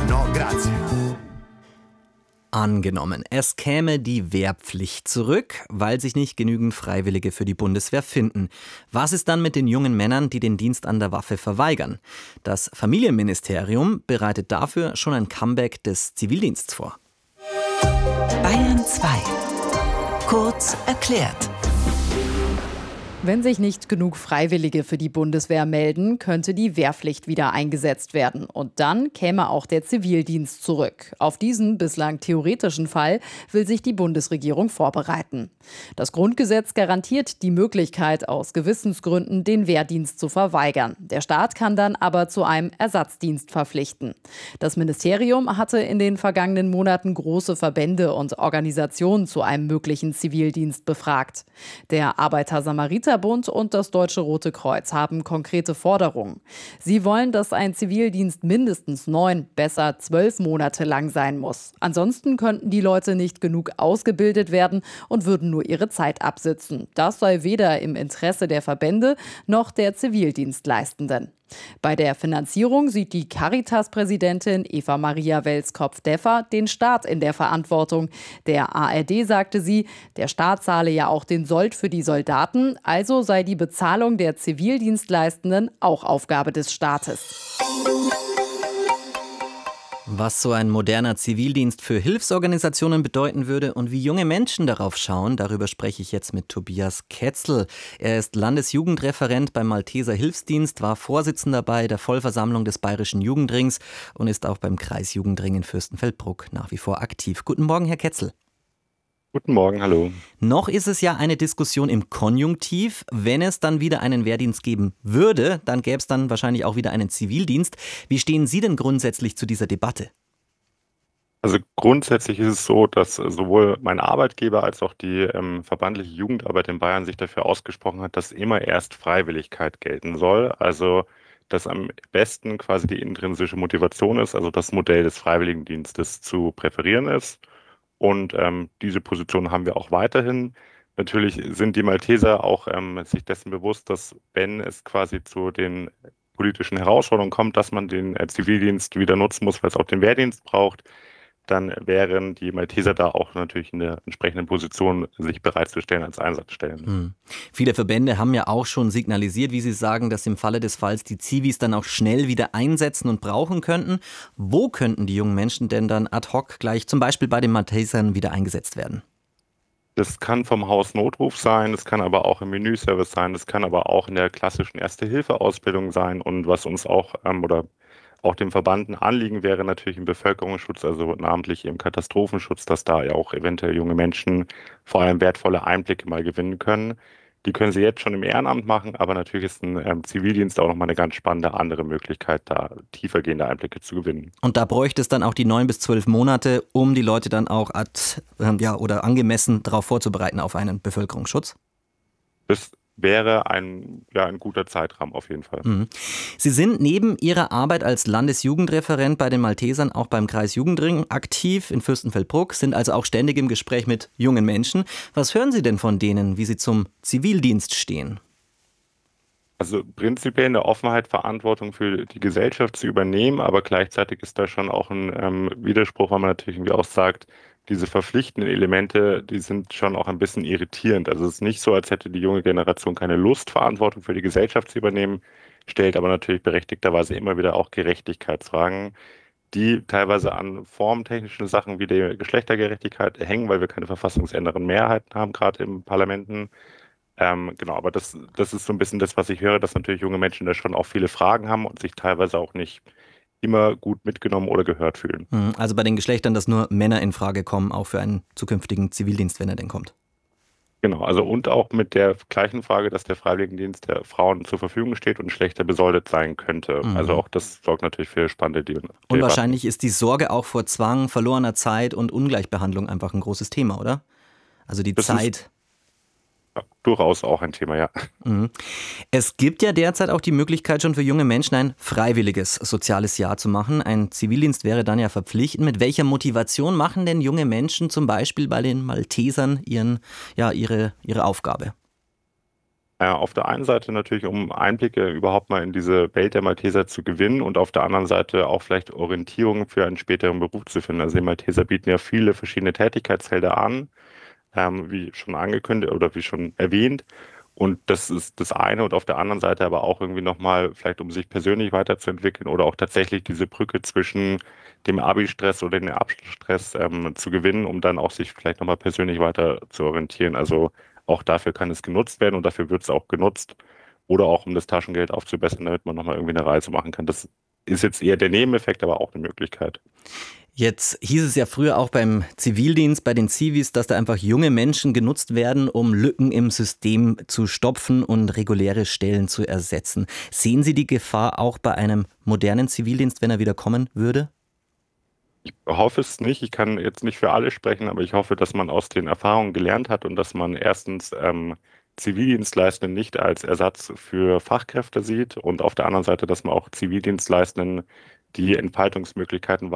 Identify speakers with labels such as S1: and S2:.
S1: no, grazie.
S2: Angenommen, es käme die Wehrpflicht zurück, weil sich nicht genügend Freiwillige für die Bundeswehr finden. Was ist dann mit den jungen Männern, die den Dienst an der Waffe verweigern? Das Familienministerium bereitet dafür schon ein Comeback des Zivildienstes vor.
S3: Bayern 2. Kurz erklärt.
S4: Wenn sich nicht genug Freiwillige für die Bundeswehr melden, könnte die Wehrpflicht wieder eingesetzt werden. Und dann käme auch der Zivildienst zurück. Auf diesen bislang theoretischen Fall will sich die Bundesregierung vorbereiten. Das Grundgesetz garantiert die Möglichkeit, aus Gewissensgründen den Wehrdienst zu verweigern. Der Staat kann dann aber zu einem Ersatzdienst verpflichten. Das Ministerium hatte in den vergangenen Monaten große Verbände und Organisationen zu einem möglichen Zivildienst befragt. Der Arbeiter-Samariter-Bund und das Deutsche Rote Kreuz haben konkrete Forderungen. Sie wollen, dass ein Zivildienst mindestens 9, besser 12 Monate lang sein muss. Ansonsten könnten die Leute nicht genug ausgebildet werden und würden nur ihre Zeit absitzen. Das sei weder im Interesse der Verbände noch der Zivildienstleistenden. Bei der Finanzierung sieht die Caritas-Präsidentin Eva-Maria Welskopf-Deffer den Staat in der Verantwortung. Der ARD sagte sie, der Staat zahle ja auch den Sold für die Soldaten, also sei die Bezahlung der Zivildienstleistenden auch Aufgabe des Staates.
S2: Was so ein moderner Zivildienst für Hilfsorganisationen bedeuten würde und wie junge Menschen darauf schauen, darüber spreche ich jetzt mit Tobias Ketzel. Er ist Landesjugendreferent beim Malteser Hilfsdienst, war Vorsitzender bei der Vollversammlung des Bayerischen Jugendrings und ist auch beim Kreisjugendring in Fürstenfeldbruck nach wie vor aktiv. Guten Morgen, Herr Ketzel.
S5: Guten Morgen, hallo.
S2: Noch ist es ja eine Diskussion im Konjunktiv. Wenn es dann wieder einen Wehrdienst geben würde, dann gäbe es dann wahrscheinlich auch wieder einen Zivildienst. Wie stehen Sie denn grundsätzlich zu dieser Debatte?
S5: Also grundsätzlich ist es so, dass sowohl mein Arbeitgeber als auch die verbandliche Jugendarbeit in Bayern sich dafür ausgesprochen hat, dass immer erst Freiwilligkeit gelten soll. Also dass am besten quasi die intrinsische Motivation ist, also das Modell des Freiwilligendienstes zu präferieren ist. Und diese Position haben wir auch weiterhin. Natürlich sind die Malteser auch sich dessen bewusst, dass wenn es quasi zu den politischen Herausforderungen kommt, dass man den Zivildienst wieder nutzen muss, weil es auch den Wehrdienst braucht, dann wären die Malteser da auch natürlich in der entsprechenden Position, sich bereitzustellen als Einsatzstellen.
S2: Viele Verbände haben ja auch schon signalisiert, wie Sie sagen, dass im Falle des Falls die Zivis dann auch schnell wieder einsetzen und brauchen könnten. Wo könnten die jungen Menschen denn dann ad hoc gleich zum Beispiel bei den Maltesern wieder eingesetzt werden?
S5: Das kann vom Haus Notruf sein, das kann aber auch im Menüservice sein, das kann aber auch in der klassischen Erste-Hilfe-Ausbildung sein. Und was uns auch oder auch dem Verband ein Anliegen wäre natürlich im Bevölkerungsschutz, also namentlich im Katastrophenschutz, dass da ja auch eventuell junge Menschen vor allem wertvolle Einblicke mal gewinnen können. Die können sie jetzt schon im Ehrenamt machen, aber natürlich ist ein Zivildienst auch nochmal eine ganz spannende andere Möglichkeit, da tiefergehende Einblicke zu gewinnen.
S2: Und da bräuchte es dann auch die 9 bis 12 Monate, um die Leute dann auch oder angemessen darauf vorzubereiten auf einen Bevölkerungsschutz?
S5: Das wäre ein guter Zeitrahmen auf jeden Fall.
S2: Sie sind neben Ihrer Arbeit als Landesjugendreferent bei den Maltesern auch beim Kreisjugendring aktiv in Fürstenfeldbruck, sind also auch ständig im Gespräch mit jungen Menschen. Was hören Sie denn von denen, wie sie zum Zivildienst stehen?
S5: Also prinzipiell eine Offenheit, Verantwortung für die Gesellschaft zu übernehmen, aber gleichzeitig ist da schon auch ein Widerspruch, weil man natürlich irgendwie auch sagt, diese verpflichtenden Elemente, die sind schon auch ein bisschen irritierend. Also es ist nicht so, als hätte die junge Generation keine Lust, Verantwortung für die Gesellschaft zu übernehmen, stellt aber natürlich berechtigterweise immer wieder auch Gerechtigkeitsfragen, die teilweise an formtechnischen Sachen wie der Geschlechtergerechtigkeit hängen, weil wir keine verfassungsändernden Mehrheiten haben, gerade in Parlamenten. Genau, aber das ist so ein bisschen das, was ich höre, dass natürlich junge Menschen da schon auch viele Fragen haben und sich teilweise auch nicht immer gut mitgenommen oder gehört fühlen.
S2: Also bei den Geschlechtern, dass nur Männer in Frage kommen, auch für einen zukünftigen Zivildienst, wenn er denn kommt.
S5: Genau, also und auch mit der gleichen Frage, dass der Freiwilligendienst der Frauen zur Verfügung steht und schlechter besoldet sein könnte. Also auch das sorgt natürlich für spannende Debatten.
S2: Und wahrscheinlich ist die Sorge auch vor Zwang, verlorener Zeit und Ungleichbehandlung einfach ein großes Thema, oder? Also die Zeit.
S5: Durchaus auch ein Thema, ja.
S2: Es gibt ja derzeit auch die Möglichkeit schon für junge Menschen ein freiwilliges soziales Jahr zu machen. Ein Zivildienst wäre dann ja verpflichtend. Mit welcher Motivation machen denn junge Menschen zum Beispiel bei den Maltesern ihre Aufgabe?
S5: Auf der einen Seite natürlich, um Einblicke überhaupt mal in diese Welt der Malteser zu gewinnen und auf der anderen Seite auch vielleicht Orientierung für einen späteren Beruf zu finden. Also die Malteser bieten ja viele verschiedene Tätigkeitsfelder an, wie schon angekündigt oder wie schon erwähnt. Und das ist das eine und auf der anderen Seite aber auch irgendwie nochmal, vielleicht um sich persönlich weiterzuentwickeln oder auch tatsächlich diese Brücke zwischen dem Abi-Stress oder dem Abschlussstress zu gewinnen, um dann auch sich vielleicht nochmal persönlich weiter zu orientieren. Also auch dafür kann es genutzt werden und dafür wird es auch genutzt. Oder auch um das Taschengeld aufzubessern, damit man nochmal irgendwie eine Reise machen kann. Das ist jetzt eher der Nebeneffekt, aber auch eine Möglichkeit.
S2: Jetzt hieß es ja früher auch beim Zivildienst, bei den Zivis, dass da einfach junge Menschen genutzt werden, um Lücken im System zu stopfen und reguläre Stellen zu ersetzen. Sehen Sie die Gefahr auch bei einem modernen Zivildienst, wenn er wieder kommen würde?
S5: Ich hoffe es nicht. Ich kann jetzt nicht für alle sprechen, aber ich hoffe, dass man aus den Erfahrungen gelernt hat und dass man erstens Zivildienstleistenden nicht als Ersatz für Fachkräfte sieht und auf der anderen Seite, dass man auch Zivildienstleistenden die Entfaltungsmöglichkeiten